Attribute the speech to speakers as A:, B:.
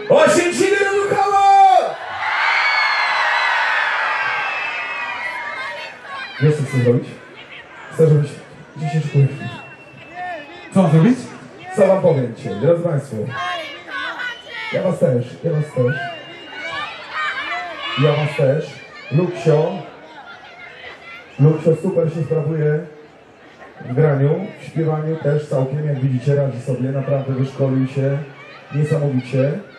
A: Oświęcimy Rukowo! Wiesz co chcę zrobić? Chcę zrobić dzisiejszy pływ.
B: Co mam zrobić?
A: Co wam powiem dzisiaj, drodzy Państwo? Ja was też. Luksio super się sprawuje w graniu, w śpiewaniu też całkiem, jak widzicie, radzi sobie, naprawdę wyszkolił się niesamowicie.